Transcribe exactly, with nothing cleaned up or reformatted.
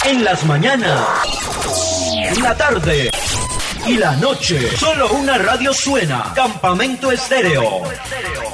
En las mañanas, la tarde y la noche, solo una radio suena. Campamento Estéreo.